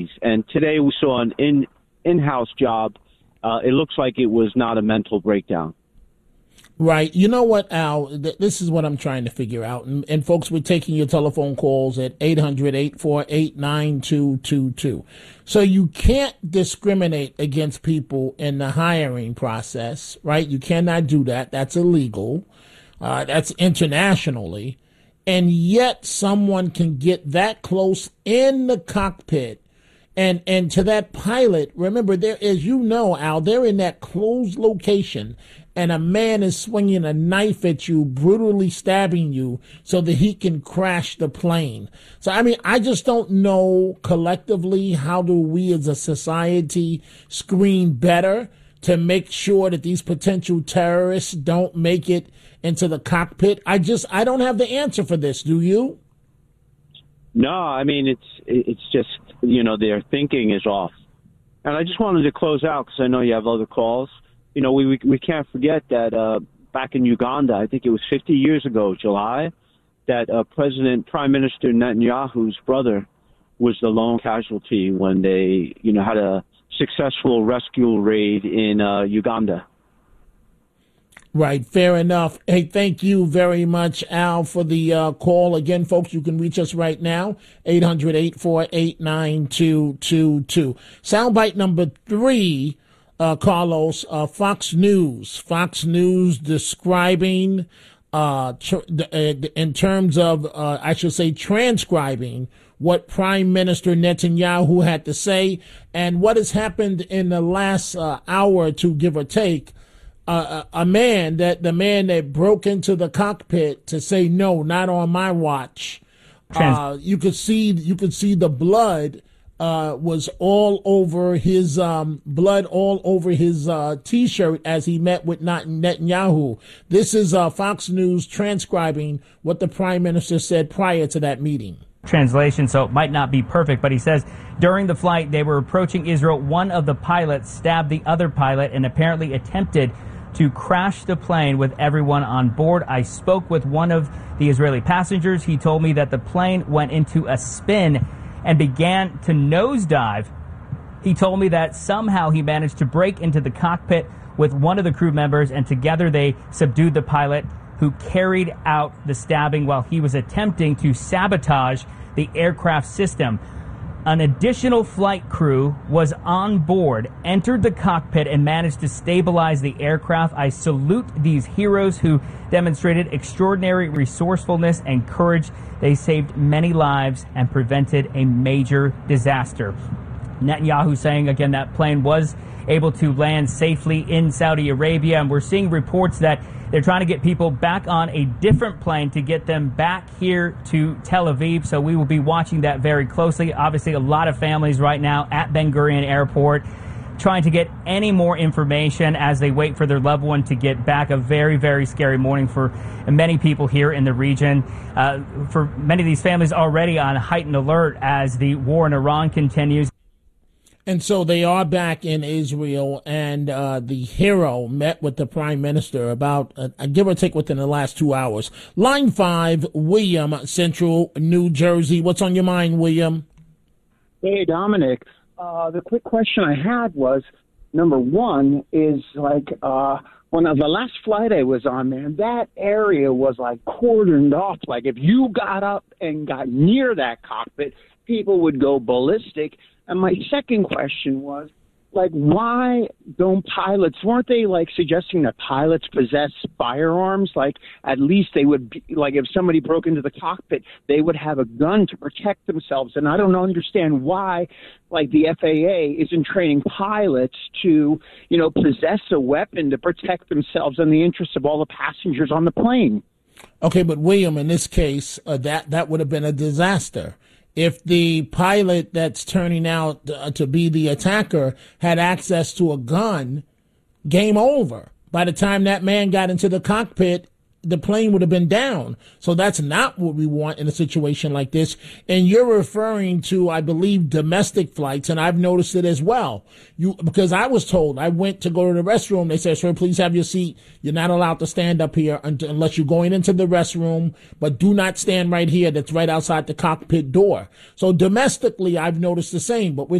And today we saw an in-house job. It looks like it was not a mental breakdown. Right. You know what, Al? This is what I'm trying to figure out. And folks, we're taking your telephone calls at 800-848-9222. So you can't discriminate against people in the hiring process, right? You cannot do that. That's illegal. That's internationally. And yet someone can get that close in the cockpit and to that pilot. Remember, there, as you know, Al, they're in that closed location, and a man is swinging a knife at you, brutally stabbing you so that he can crash the plane. So, I mean, I just don't know collectively, how do we as a society screen better to make sure that these potential terrorists don't make it into the cockpit? I don't have the answer for this. Do you? No, I mean, it's just, their thinking is off. And I just wanted to close out because I know you have other calls. We can't forget that back in Uganda, I think it was 50 years ago, July, that Prime Minister Netanyahu's brother was the lone casualty when they, had a successful rescue raid in Uganda. Right, fair enough. Hey, thank you very much, Al, for the call. Again, folks, you can reach us right now, 800-848-9222. Soundbite number 3, Carlos, Fox News describing, in terms of, I should say, transcribing what Prime Minister Netanyahu had to say and what has happened in the last hour or two, give or take. The man that broke into the cockpit to say, no, not on my watch. You could see the blood was all over his T-shirt as he met with Netanyahu. This is Fox News transcribing what the Prime Minister said prior to that meeting. Translation, so it might not be perfect, but he says during the flight they were approaching Israel. One of the pilots stabbed the other pilot and apparently attempted to crash the plane with everyone on board. I spoke with one of the Israeli passengers. He told me that the plane went into a spin and began to nosedive. He told me that somehow he managed to break into the cockpit with one of the crew members, and together they subdued the pilot who carried out the stabbing while he was attempting to sabotage the aircraft system. An additional flight crew was on board, entered the cockpit, and managed to stabilize the aircraft. I salute these heroes who demonstrated extraordinary resourcefulness and courage. They saved many lives and prevented a major disaster. Netanyahu saying again that plane was able to land safely in Saudi Arabia, and we're seeing reports that they're trying to get people back on a different plane to get them back here to Tel Aviv. So we will be watching that very closely. Obviously, a lot of families right now at Ben Gurion Airport trying to get any more information as they wait for their loved one to get back. A very, very scary morning for many people here in the region. For many of these families already on heightened alert as the war in Iran continues. And so they are back in Israel, and the hero met with the Prime Minister about, give or take, within the last 2 hours. Line 5, William, Central New Jersey. What's on your mind, William? Hey, Dominic. The quick question I had was, number one, is when the last flight I was on, man, that area was cordoned off. If you got up and got near that cockpit, people would go ballistic. And my second question was, why don't pilots, weren't they suggesting that pilots possess firearms? At least they would be, if somebody broke into the cockpit, they would have a gun to protect themselves. And I don't understand why, the FAA isn't training pilots to, possess a weapon to protect themselves in the interest of all the passengers on the plane. Okay, but William, in this case, that would have been a disaster. If the pilot that's turning out to be the attacker had access to a gun, game over. By the time that man got into the cockpit, the plane would have been down. So that's not what we want in a situation like this. And you're referring to, I believe, domestic flights, and I've noticed it as well. Because I was told, I went to go to the restroom. They said, sir, please have your seat. You're not allowed to stand up here unless you're going into the restroom, but do not stand right here. That's right outside the cockpit door. So domestically, I've noticed the same, but we're